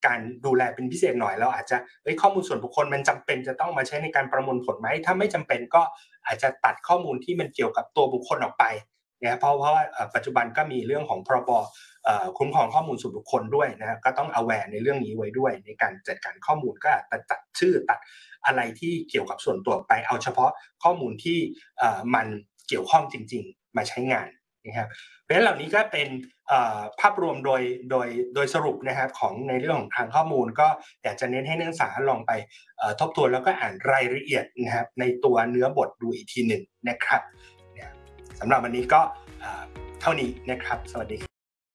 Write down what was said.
การดูแลเป็นพิเศษหน่อยเราอาจจะข้อมูลส่วนบุคคลมันจำเป็นจะต้องมาใช้ในการประมวลผลไหมถ้าไม่จำเป็นก็อาจจะตัดข้อมูลที่มันเกี่ยวกับตัวบุคคลออกไปนะเพราะว่าปัจจุบันก็มีเรื่องของพรบคุ้มครองข้อมูลส่วนบุคคลด้วยนะก็ต้อง aware ในเรื่องนี้ไว้ด้วยในการจัดการข้อมูลก็ตัดชื่อตัดอะไรที่เกี่ยวกับส่วนตัวไปเอาเฉพาะข้อมูลที่มันเกี่ยวข้องจริงๆมาใช้งานนะครับเพราะฉะนั้นเหล่านี้ก็เป็นภาพรวมโดยสรุปนะครับของในเรื่องของทางข้อมูลก็อยากจะเน้นให้นักศึกษาลองไปทบทวนแล้วก็อ่านรายละเอียดนะครับในตัวเนื้อบทดูอีกทีหนึ่งนะครับสำหรับวันนี้ก็เท่านี้นะครับสวัสดี